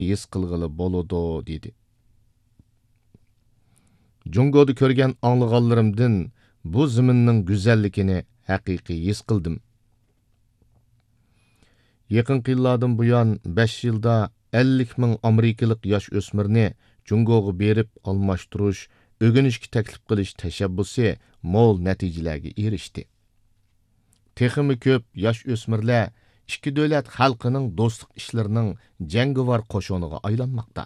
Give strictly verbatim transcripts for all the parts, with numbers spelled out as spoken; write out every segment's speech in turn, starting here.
his qilg'ili bo'ladi dedi. Jungoda ko'rgan anglag'anlarimdan bu zaminning go'zalligini haqiqiy his qildim. Yaqin yillardan buyon besh yilda ellik ming amerikalik yosh o'smirni Jungoga berib almashtirish, o'rganishga taklif qilish tashabbusi mo'l natijalarga erishdi. Texmi ko'p yosh o'smirlar ikki davlat xalqining do'stlik ishlarining jangovar qo'shiniga aylanmoqda.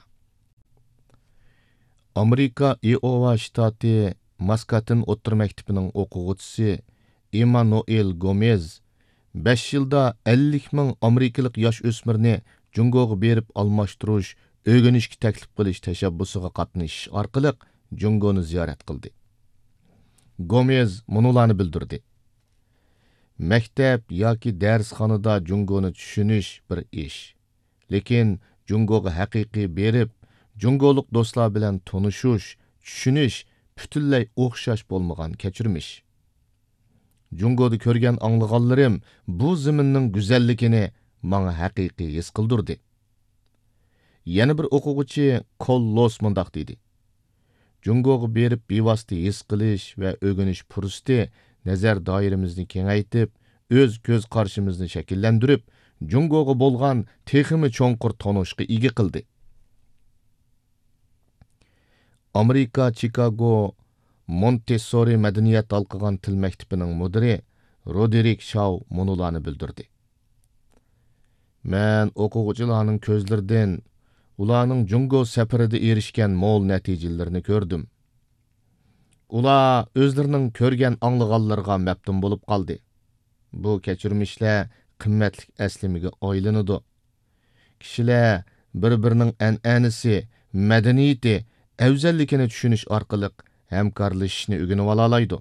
Amerika Iowa shtati Maskatin o'tir maktabining o'quvchisi Emmanuel Gomez besh yilda ellik ming amerikalik yosh o'smirni Jungoga berib almashtirish, o'rganishga taklif qilish tashabbusiga qatnashish orqali Jungoni ziyorat qildi. Gomez munolarni bildirdi. Maktab yoki darsxonada Jungoni tushunish bir ish. Lekin Jungoga haqiqiy berib, Jungolik do'stlar bilan tanishish, tushunish butunlay o'xshash bo'lmagan kechirmish. Jungoda ko'rgan anglag'anlarim bu zaminning go'zalligini menga haqiqiy his qildirdi. Yana bir o'quvchi Kollos mundaq dedi. Jungoga berib bevosita his qilish va o'rganish fursati nazar doiramizni kengaytib, o'z ko'z qarshimizni shakllantirib, Jungoga bo'lgan texmi cho'nqur tanishga ega qildi. Amerika Chicago Montessori madaniyat alqigan til maktabining mudiri Roderick Shaw munolarni bildirdi. Men o'quvchilarning ko'zlaridan ularning Jungo safarida erishgan mo'l natijalarini ko'rdim. Ular o'zlarining ko'rgan anglag'anlarga maftun bo'lib qoldi. Bu kechirmishlar qimmatli aslimiga aylanadi. Kishilar bir-birining an'anasi, madaniyati, afzalligini tushunish orqali hamkorlashishni o'rganib olaydi.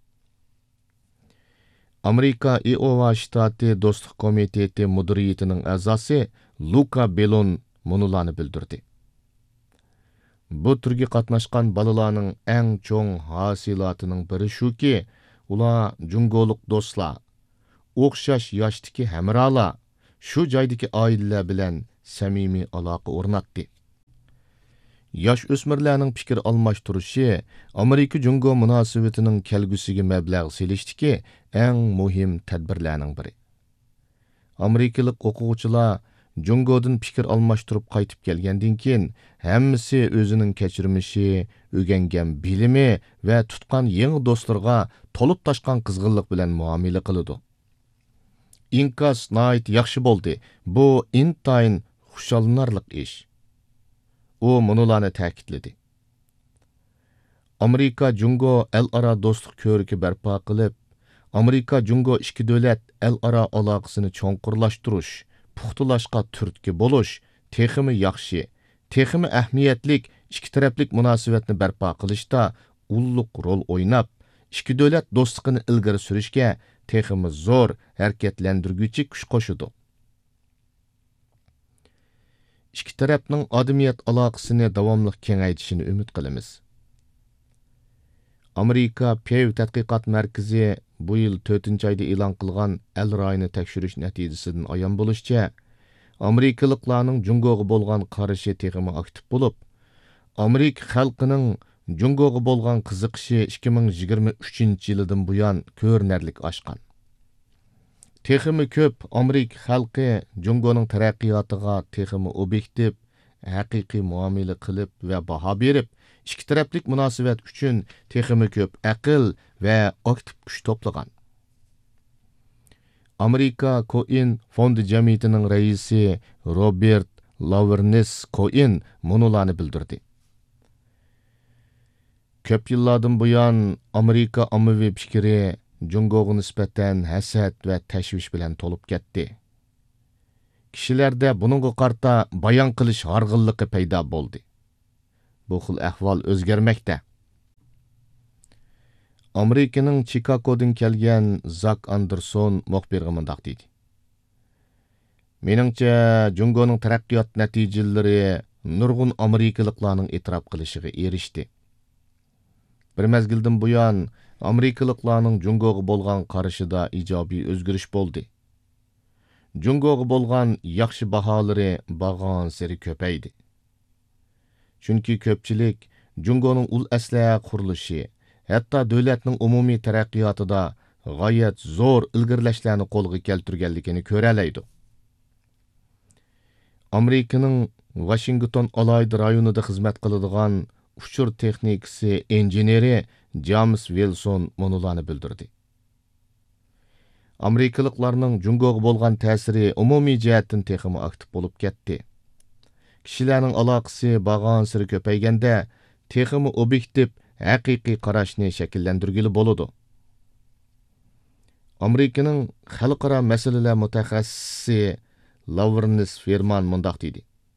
Amerika Iowa shtati do'stlik komiteti mudiriyatining a'zosi Luka Belon munolarni bildirdi. Bu turga qatnashgan balalarning eng cho'ng hosilotining biri shuki, ular Jungolik do'stlar, o'xshash yoshdagi hamrolar, shu joydagi oilalar bilan samimiy aloqa o'rnatdi. Yosh o'smirlarning fikr almashtirishi Amerika Jungo munosabatining kelgusiga mablag' selishdiki eng muhim tadbirlarning biri. Amerikalik o'quvchilar Jungodan fikr almashtirib qaytib kelgandan keyin hammasi o'zining kechirmishi, o'rgangan bilimi va tutgan yangi do'stlarga to'lib toshgan qizg'inlik bilan muomala qiladi. Inkas night yaxshi bo'ldi. Bu intayin xushallanarlik ish. U munolarni ta'kidladi. Amerika Jungo el-ara do'stlik ko'riki barpo qilib, Amerika Jungo ikki davlat el-ara aloqasini cho'nqurlashtirish, puxtalashqa turtki bo'lish, texmi yaxshi, texmi ahamiyatlik ikki taraflik munosabatni barpo qilishda ulluq rol o'ynab, ikki davlat do'stligini ilgari surishga texmi zo'r harakatlantirguchi kuch qo'shadi. İki tarafning odamiyat aloqasini davomli kengaytirishini umid qilamiz. Amerika Pew tadqiqot markazi bu yil to'rtinchi oyda e'lon qilgan el rayini tekshirish natijasidan ayon bo'lishicha, Amerikaliklarning Jungoga bo'lgan qarashi texmi aktiv bo'lib, Amerika xalqining Jungoga bo'lgan qiziqishi ikki ming yigirma uchinchi yildan buyon ko'rinarli oshgan. Texmi ko'p Amerika xalqi Jungoning taraqqiyotiga texmi obyektiv, haqiqiy muomala qilib va baho berib, ikki taraflik munosabat uchun texmi ko'p aql va aktiv kuch to'plagan. Amerika Coin fondi jamiyatining raisi Robert Lavernes Coin munolarni bildirdi. Ko'p yillardan buyon Amerika ommaviy fikri Jungoga nisbatan hasad va tashvish bilan to'lib ketdi. Kishilarda buningga qarta bayon qilish harg'inligi paydo bo'ldi. Bu xil ahvol o'zgarmoqda. Amerikaning Chicagodan kelgan Zak Anderson muxbirga mundaq dedi. Meningcha Jungoning taraqqiyot natijalari nurg'un amerikaliklarning e'tirof qilishiga erishdi. Bir mezgildan buyon Amerikaliklarning Jungoga bo'lgan qarashida ijobiy o'zgarish bo'ldi. Jungoga bo'lgan yaxshi baholari bag'onsiri ko'paydi. Chunki ko'pchilik Jungoning ul aslaha qurilishi, hatto davlatning umumiy taraqqiyotida g'oyat zo'r ilgirlashlarni qo'lga keltirganligini ko'ralaydi. Amerikaning Washington alayda rayonida xizmat qiladigan uchur texnikasi injeneri James Wilson munolarni bildirdi. Amerikaliklarning Jungoga bo'lgan ta'siri umumiy jihatdan texmi aktiv bo'lib ketdi. Kishilarning aloqasi bag'onsiri ko'payganda texmi obyektiv haqiqiy qarashni shakllantirgili bo'ladi. Amerikaning xalqaro masalalar mutaxassisi Lawrence Ferman mundaq dedi.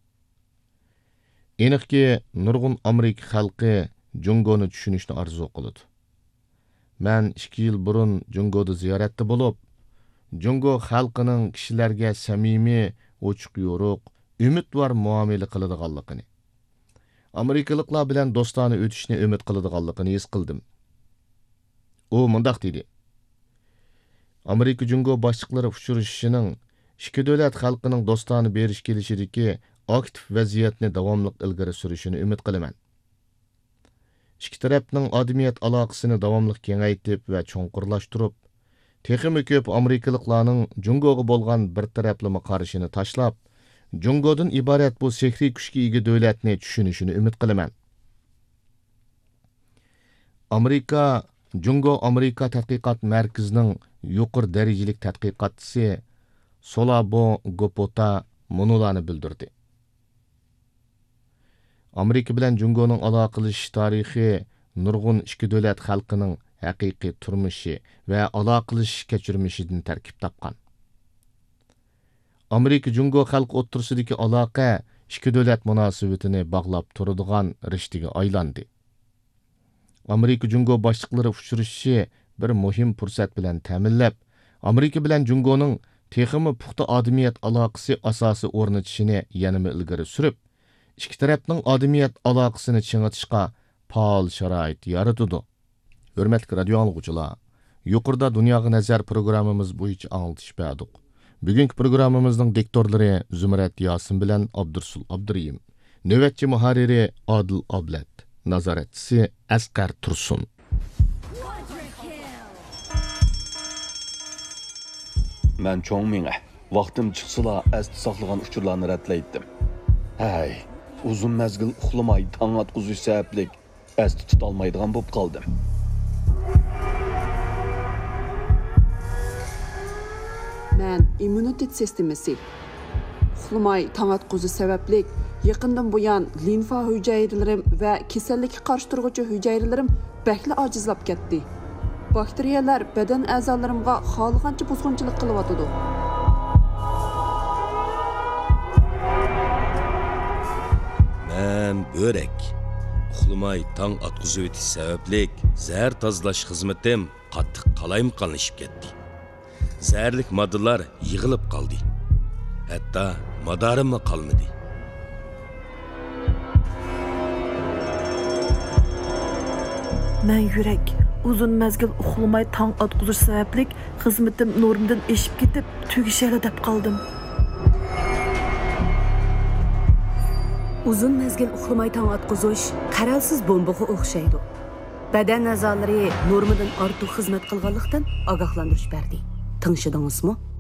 Aniqki, nurg'un Amerika xalqi Jungoni tushunishni orzu qiladi. Men ikki yil burun Jungoda ziyoratda bo'lib, Jungo xalqining kishilarga samimiy, ochiq yo'ruq, umidvor muomala qiladiganligini, Amerikaliklar bilan do'stona o'tishni umid qiladiganligini his qildim. U mundaq dedi. Amerika Jungo boshliqlari uchrashishining ikki davlat xalqining do'stona berish kelishidagi aktiv vaziyatni davomli ilgari surishini umid qilaman. Ikki tarafning odamiyat aloqasini davomli kengaytirib va cho'nqurlashtirib, texmi ko'p Amerikaliklarning Jungoga bo'lgan bir taraflama qarashini tashlab, Jungodan iborat bu sehriy kuchga ega davlatni tushunishini umid qilaman. Amerika Jungo Amerika tadqiqot markazining yuqori darajali tadqiqotchisi Solabo Gopota munolarni bildirdi. Amerika bilan Jungoning aloqalash tarixi nurg'un ikki davlat xalqining haqiqiy turmushi va aloqalash kechirmishidan tarkib topgan. Amerika Jungo xalq o'rtasidagi aloqa ikki davlat munosabatini bog'lab turadigan rishtaga aylandi. Amerika Jungo boshliqlari uchrashishi bir muhim fursat bilan ta'minlab, Amerika bilan Jungoning texmi puxta odamiyat aloqasi asosi o'rnatishini yanada ilgari surib, ikki tarafning odamiyat aloqasini ching'itishga faol sharoit yaratadi. Hurmatli radio anglag'uchilar, yuqorida Dunyoga nazar programmamiz bo'yicha anglatish berdik. Bugungi programmamizning diktorlari Zumrat Yosin bilan Abdursul Abduriyim, navbatchi muharriri Adil Ablat, nazoratchisi Asqar Tursun. Men cho'ng menga vaqtim chiqsala asli saqlagan uchurlarni ratlaydim. Hay, uzun mezgil uxlamay tong atquzish sabablik asli tutolmaydigan bo'lib qoldim. Men immunitet sistemasi uxlamay tong atquzish sabablik yaqindan buyon limfa hujayralarim va kasallikka qarshi turuvchi hujayralarim bakli ojizlab ketdi. Bakteriyalar badan a'zolarimga xohlagancha buzg'unchilik qilyotdi. Men börek uxlamay tong atquzish o'tish sabablik zahar tozalash xizmatim qattiq qalayimqanlashib ketdi. Zaharlik moddalar yig'ilib qoldi. Hatto madorimmi qolmadi. Men yurak uzun mezgil uxlamay tong atquzish sabablik xizmatim normdan eshib ketib, tugishali deb qoldim. Uzun mezgil uxlamay tong atquzish qaralsiz bombaga o'xshaydi. Badan a'zolari normadan ortiq xizmat qilganlikdan ogohlantirish berdi. Tinchidingizmi?